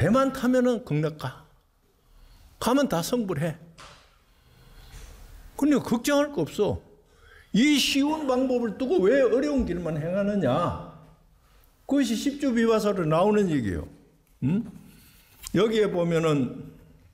배만 타면은 극락 가. 가면 다 성불해. 그러니까 걱정할 거 없어. 이 쉬운 방법을 두고 왜 어려운 길만 행하느냐. 그것이 십주비화사로 나오는 얘기예요. 여기에 보면은